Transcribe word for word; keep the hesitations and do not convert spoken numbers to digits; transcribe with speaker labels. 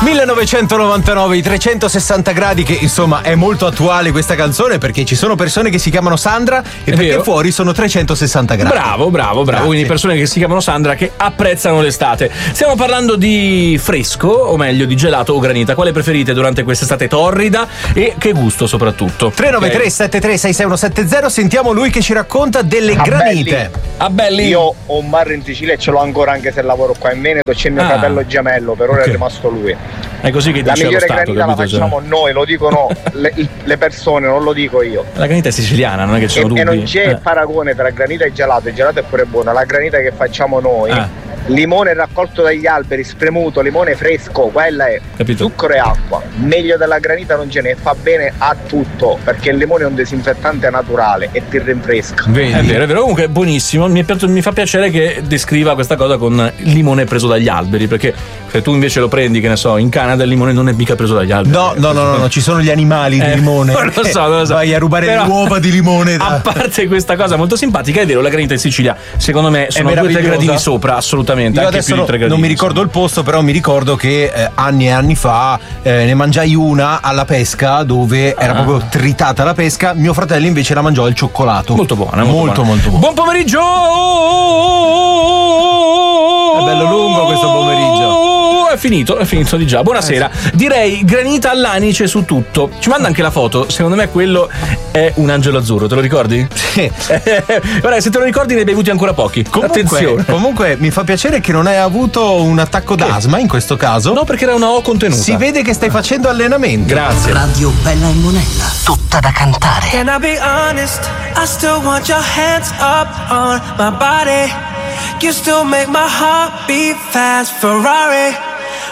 Speaker 1: millenovecentonovantanove, i trecentosessanta gradi, che insomma è molto attuale questa canzone perché ci sono persone che si chiamano Sandra e
Speaker 2: È
Speaker 1: perché
Speaker 2: vero.
Speaker 1: fuori sono trecentosessanta gradi.
Speaker 2: Bravo, bravo, bravo.
Speaker 1: Grazie.
Speaker 2: Quindi persone che si chiamano Sandra che apprezzano l'estate. Stiamo parlando di fresco, o meglio di gelato o granita. Quale preferite durante quest'estate torrida e che gusto soprattutto?
Speaker 1: tre nove tre sette tre sei sei uno sette zero, sentiamo lui che ci racconta delle
Speaker 3: Ah,
Speaker 1: granite.
Speaker 2: Ah, belli.
Speaker 3: Io ho un bar in Sicilia e ce l'ho ancora anche se lavoro qua in Veneto, c'è mio
Speaker 2: Ah.
Speaker 3: fratello gemello, per ora
Speaker 2: Ok.
Speaker 3: è rimasto lui.
Speaker 2: È così che
Speaker 3: La
Speaker 2: dice lo
Speaker 3: migliore
Speaker 2: Stato,
Speaker 3: granita la
Speaker 2: capito?
Speaker 3: facciamo noi, lo dicono le, le persone, non lo dico io.
Speaker 2: La granita è siciliana, non è che ci
Speaker 3: E,
Speaker 2: sono
Speaker 3: e
Speaker 2: dubbi.
Speaker 3: non c'è
Speaker 2: Eh.
Speaker 3: paragone tra granita e gelato, il gelato è pure buono, la granita che facciamo noi,
Speaker 2: Ah.
Speaker 3: limone raccolto dagli alberi, spremuto, limone fresco, quella è
Speaker 2: Capito.
Speaker 3: zucchero e acqua. Meglio della granita non ce ne, fa bene a tutto, perché il limone è un disinfettante naturale e ti rinfresca.
Speaker 1: Vedi?
Speaker 2: È vero, è vero, comunque è buonissimo. Mi, è piaciuto- mi fa piacere che descriva questa cosa con il limone preso dagli alberi, perché se tu invece lo prendi, che ne so, in Canada il limone non è mica preso dagli alberi.
Speaker 1: No, no, no, no, no, ci sono gli animali di
Speaker 2: Eh,
Speaker 1: limone.
Speaker 2: non lo so, non lo so.
Speaker 1: Vai a rubare
Speaker 2: Però,
Speaker 1: le uova di limone da...
Speaker 2: A parte questa cosa molto simpatica, è vero, la granita in Sicilia, secondo me, sono due o tre
Speaker 1: meravigliosa.
Speaker 2: gradini sopra, assolutamente.
Speaker 1: Io
Speaker 2: anche
Speaker 1: adesso
Speaker 2: più di
Speaker 1: no-
Speaker 2: tre gradini.
Speaker 1: non mi ricordo il posto, però mi ricordo che eh, anni e anni fa eh, ne mangiai una alla pesca dove era
Speaker 2: Ah.
Speaker 1: proprio tritata la pesca. Mio fratello invece la mangiò al cioccolato.
Speaker 2: Molto buona,
Speaker 1: molto,
Speaker 2: molto,
Speaker 1: molto,
Speaker 2: buona.
Speaker 1: buono.
Speaker 2: Buon pomeriggio!
Speaker 1: È bello lungo questo pomeriggio.
Speaker 2: È finito, è finito di già. Buonasera. Direi granita all'anice su tutto. Ci manda anche la foto. Secondo me quello è un angelo azzurro, te lo ricordi?
Speaker 1: Sì.
Speaker 2: Guarda, se te lo ricordi ne hai bevuti ancora pochi.
Speaker 1: Comunque,
Speaker 2: Attenzione.
Speaker 1: comunque mi fa piacere che non hai avuto un attacco d'asma in questo caso.
Speaker 2: No, perché era una O contenuta.
Speaker 1: Si vede che stai facendo allenamento.
Speaker 2: Grazie.
Speaker 4: Radio Bella e Monella, tutta da cantare.
Speaker 5: Can I be honest? I still want your hands up on my body. You still make my heart beat fast, Ferrari.